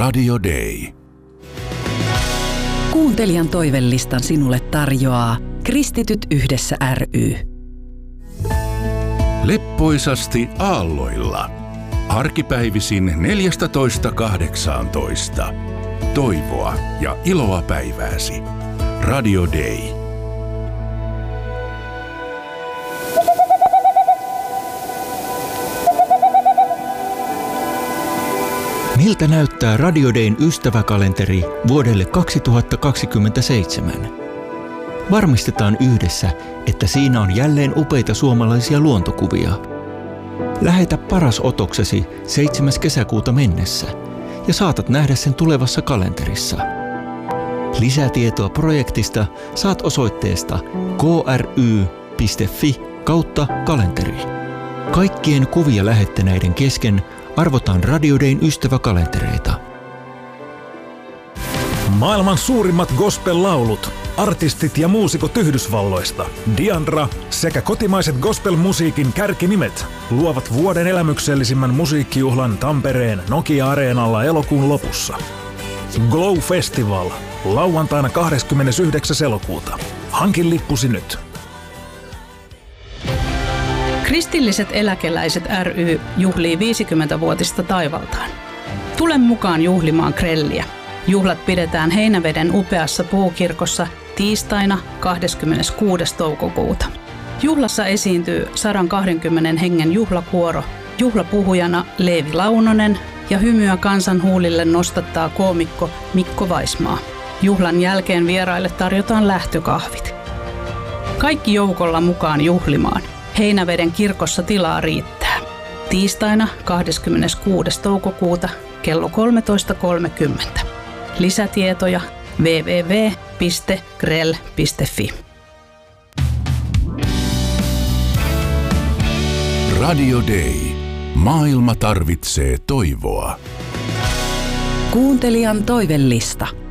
Radio Day. Kuuntelijan toivelistan sinulle tarjoaa Kristityt yhdessä ry. Leppoisasti aalloilla. Arkipäivisin 14.18. Toivoa ja iloa päivääsi. Radio Day. Miltä näyttää Radio Dayn ystäväkalenteri vuodelle 2027? Varmistetaan yhdessä, että siinä on jälleen upeita suomalaisia luontokuvia. Lähetä paras otoksesi 7. kesäkuuta mennessä ja saatat nähdä sen tulevassa kalenterissa. Lisätietoa projektista saat osoitteesta kry.fi/kalenteri. Kaikkien kuvia lähettäneiden kesken arvotaan Radio Dayn ystäväkalentereita. Maailman suurimmat gospel-laulut, artistit ja muusikot Yhdysvalloista, Diandra sekä kotimaiset gospel-musiikin kärkinimet luovat vuoden elämyksellisimmän musiikkijuhlan Tampereen Nokia-areenalla elokuun lopussa. Glow Festival, lauantaina 29. elokuuta. Hankin lippusi nyt. Kristilliset eläkeläiset ry juhlii 50-vuotista taivaltaan. Tule mukaan juhlimaan grelliä. Juhlat pidetään Heinäveden upeassa puukirkossa tiistaina 26. toukokuuta. Juhlassa esiintyy 120 hengen juhlakuoro, juhlapuhujana Leevi Launonen ja hymyä kansan huulille nostattaa koomikko Mikko Vaismaa. Juhlan jälkeen vieraille tarjotaan lähtökahvit. Kaikki joukolla mukaan juhlimaan. Heinäveden kirkossa tilaa riittää. Tiistaina 26. toukokuuta kello 13.30. Lisätietoja www.grell.fi. Radio Day. Maailma tarvitsee toivoa. Kuuntelijan toivelista.